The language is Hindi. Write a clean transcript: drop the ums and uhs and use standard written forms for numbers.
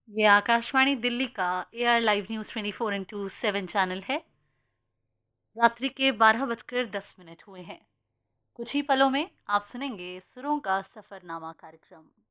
ये आकाशवाणी दिल्ली का एआर लाइव न्यूज़ 24/7 चैनल है। रात्रि के 12:10 हुए हैं। कुछ ही पलों में आप सुनेंगे सुरों का सफरनामा कार्यक्रम।